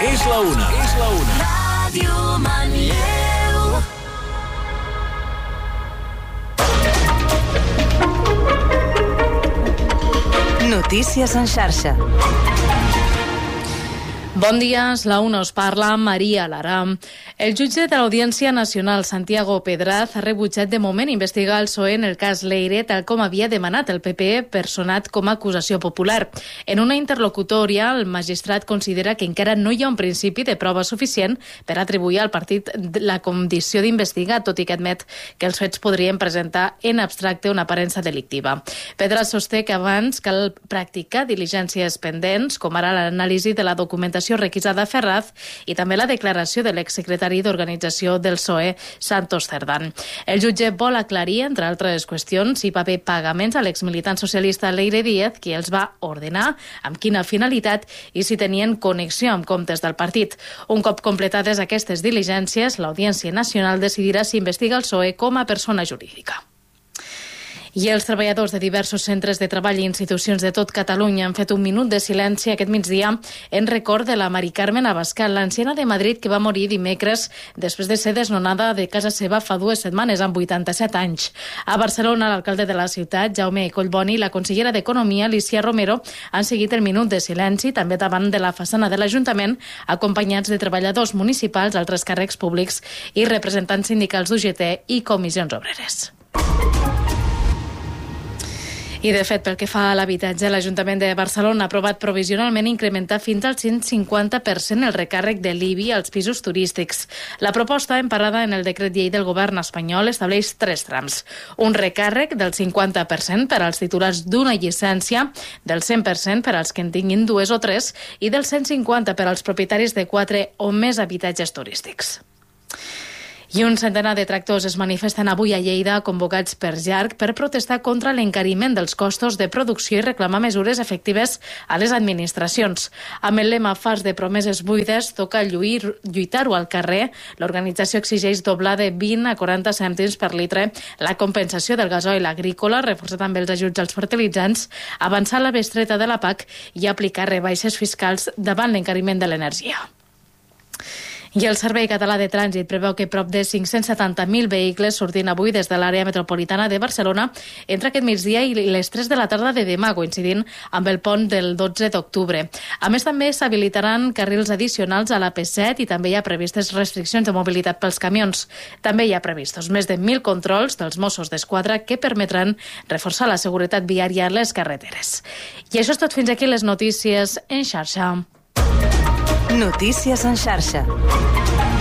És la una. Ràdio Manlleu. Notícies en xarxa. Bon dia, és la una, us parla Maria Lara. El jutge de l'Audiència Nacional, Santiago Pedraz, ha rebutjat de moment investigar el PSOE en el cas Leire, tal com havia demanat el PP, personat com a acusació popular. En una interlocutòria, el magistrat considera que encara no hi ha un principi de prova suficient per atribuir al partit la condició d'investigar, tot i que admet que els fets podrien presentar en abstracte una aparença delictiva. Pedraz sosté que abans cal practicar diligències pendents, com ara l'anàlisi de la documentació requisada a Ferraz i també la declaració de l'exsecretari d'organització del PSOE, Santos Cerdán. El jutge vol aclarir, entre altres qüestions, si va haver pagaments a l'exmilitant socialista Leire Díez, qui els va ordenar, amb quina finalitat i si tenien connexió amb comptes del partit. Un cop completades aquestes diligències, l'Audiència Nacional decidirà si investiga el PSOE com a persona jurídica. I els treballadors de diversos centres de treball i institucions de tot Catalunya han fet un minut de silenci aquest migdia en record de la Mari Carmen Abascal, l'anciana de Madrid que va morir dimecres després de ser desnonada de casa seva fa 2 setmanes amb 87 anys. A Barcelona, l'alcalde de la ciutat, Jaume Collboni, i la consellera d'Economia, Alicia Romero, han seguit el minut de silenci també davant de la façana de l'Ajuntament, acompanyats de treballadors municipals, altres càrrecs públics i representants sindicals d'UGT i comissions obreres. I, de fet, pel que fa a l'habitatge, l'Ajuntament de Barcelona ha aprovat provisionalment incrementar fins al 150% el recàrrec de l'IBI als pisos turístics. La proposta, emparada en el decret llei del govern espanyol, estableix 3 trams. Un recàrrec del 50% per als titulars d'una llicència, del 100% per als que en tinguin 2 o 3 i del 150% per als propietaris de 4 o més habitatges turístics. I un centenar de tractors es manifesten avui a Lleida, convocats per JARC, per protestar contra l'encariment dels costos de producció i reclamar mesures efectives a les administracions. Amb el lema "Fars de promeses buides, toca lluitar-ho al carrer", l'organització exigeix doblar de 20 a 40 cèntims per litre la compensació del gasoil agrícola, reforçar també els ajuts als fertilitzants, avançar la bestreta de la PAC i aplicar rebaixes fiscals davant l'encariment de l'energia. I el Servei Català de Trànsit preveu que prop de 570.000 vehicles sortint avui des de l'àrea metropolitana de Barcelona entre aquest migdia i les 3 de la tarda de demà, coincidint amb el pont del 12 d'octubre. A més, també s'habilitaran carrils addicionals a la P7 i també hi ha previstes restriccions de mobilitat pels camions. També hi ha previstos més de 1.000 controls dels Mossos d'Esquadra que permetran reforçar la seguretat viària a les carreteres. I això és tot, fins aquí les notícies en xarxa. Notícies en xarxa.